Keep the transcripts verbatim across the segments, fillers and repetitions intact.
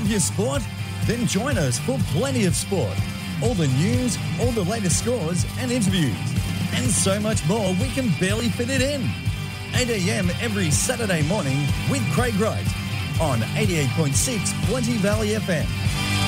Love your sport? Then join us for Plenty of Sport. All the news, all the latest scores and interviews, and so much more we can barely fit it in. eight a.m. every Saturday morning with Craig Wright on eighty-eight point six Plenty Valley F M.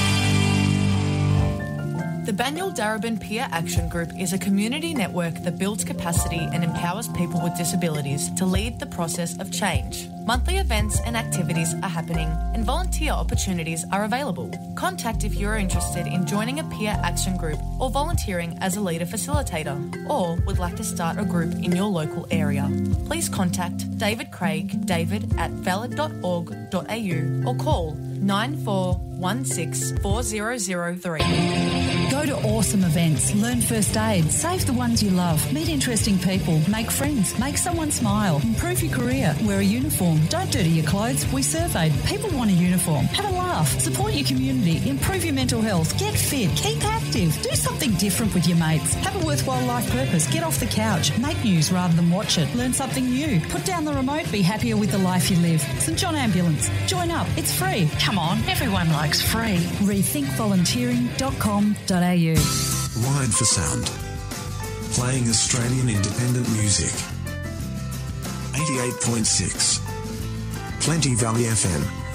The Banyul Darebin Peer Action Group is a community network that builds capacity and empowers people with disabilities to lead the process of change. Monthly events and activities are happening and volunteer opportunities are available. Contact if you are interested in joining a peer action group or volunteering as a leader facilitator, or would like to start a group in your local area. Please contact David Craig, david at valid dot org dot a u or call nine four one six four zero zero three. Go to awesome events, learn first aid, save the ones you love, meet interesting people, make friends, make someone smile, improve your career, wear a uniform, don't dirty your clothes. We surveyed. People want a uniform. Have a laugh, support your community, improve your mental health, get fit, keep active, do something different with your mates, have a worthwhile life purpose, get off the couch, make news rather than watch it, learn something new, put down the remote, be happier with the life you live. St John Ambulance. Join up. It's free. Come on, everyone likes free. rethink volunteering dot com dot a u. Wired for Sound. Playing Australian independent music. eighty-eight point six. Plenty Valley F M.